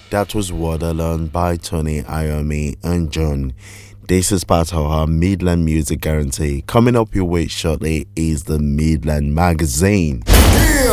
That was Waterland by Tony Iommi and John. This is part of our Midland Music Guarantee. Coming up your way shortly is the Midland Magazine.